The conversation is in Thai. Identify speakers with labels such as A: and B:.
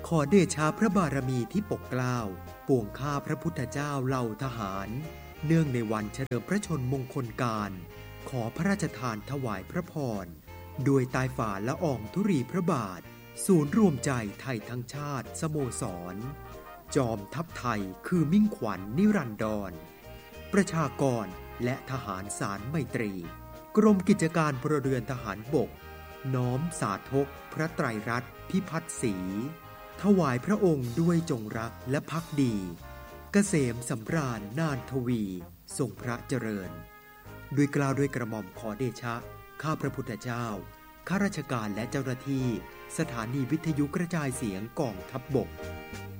A: ขอเดชะพระบารมีที่ปกเกล้าปวงข้าพระพุทธเจ้าเหล่าทหารเนื่องในวันเฉลิมพระชนมงคลการขอพระราชทานถวายพระพรด้วยใต้ฝ่าละอองธุรีพระบาทศูนย์รวมใจไทยทั้งชาติสโมสรจอมทัพไทยคือมิ่งขวัญนิรันดรประชากรและทหารสารไมตรีกรมกิจการพลเรือนทหารบกน้อมสาธกพระไตรรัตน์พิพัฒน์ศรีถวายพระองค์ด้วยจงรักและภักดีเกษมสำราญนานทวีทรงพระเจริญด้วยกล่าวด้วยกระหม่อมขอเดชะข้าพระพุทธเจ้าข้าราชการและเจ้าหน้าที่สถานีวิทยุกระจายเสียงกองทัพบก